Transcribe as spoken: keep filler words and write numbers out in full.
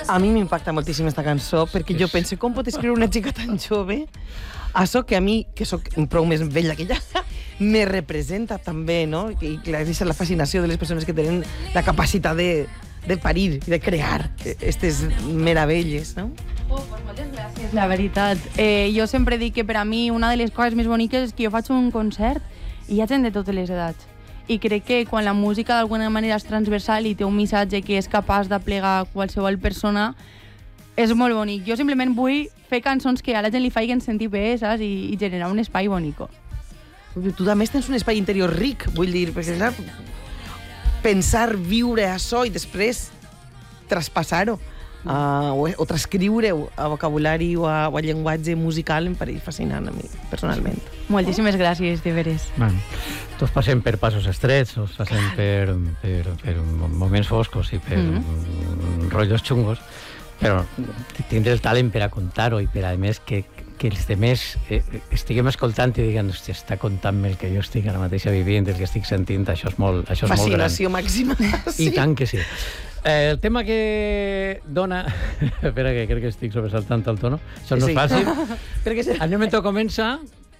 A mi m'impacta moltíssim aquesta cançó, perquè jo penso, com pot escriure una xica tan jove això que a mi, que soc prou més vella que ella, me representa també, no? I clar, és la fascinació de les persones que tenen la capacitat de, de parir i de crear aquestes meravelles, no? Oh, pues moltes gràcies, la veritat. Eh, jo sempre dic que per a mi una de les coses més boniques és que jo faig un concert i hi ha gent de totes les edats. I crec que quan la música d'alguna manera és transversal i té un missatge que és capaç d'aplegar qualsevol persona, és molt bonic. Jo simplement vull fer cançons que a la gent li facin sentir bé, saps? I, i generar un espai bonico. Tu també tens un espai interior ric, vull dir, perquè clar, pensar, viure això i després traspassar-ho uh, o, o transcriure-ho a vocabulari o a, o a llenguatge musical em pareix fascinant a mi, personalment. Moltíssimes gràcies, de veres. Bueno, tots passem per passos estrets, tots passem per, per, per moments foscos i per mm-hmm. rotllos xungos, però tindre el talent per a contar-ho i per a més que, que els demés eh, estiguem escoltant i diguen, hòstia, està contant-me el que jo estic ara mateix vivint, el que estic sentint, això és molt, això és molt gran. Fascinació màxima. Sí. I tant que sí. Eh, el tema que dona... Espera, que crec que estic sobresaltant el tono. Això no sí. és fàcil. Perquè... El momento comença